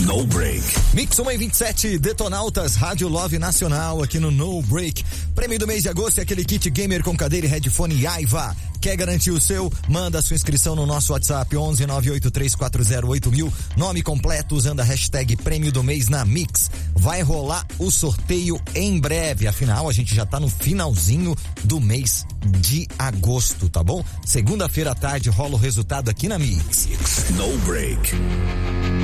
No Break. Mix 1:27, Detonautas, Rádio Love Nacional, aqui no No Break. Prêmio do mês de agosto é aquele kit gamer com cadeira e headphone Aiva. Quer garantir o seu? Manda a sua inscrição no nosso WhatsApp 11 98340 8000. Nome completo usando a hashtag Prêmio do Mês na Mix. Vai rolar o sorteio em breve. Afinal, a gente já tá no finalzinho do mês de agosto, tá bom? Segunda-feira à tarde rola o resultado aqui na Mix. No Break.